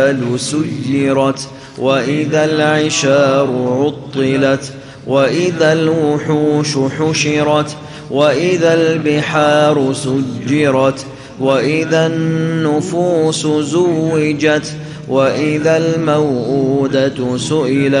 سيرت وإذا العشار عطلت وإذا الوحوش حشرت وإذا البحار سجرت وإذا النفوس زوجت وإذا الموءودة سئلت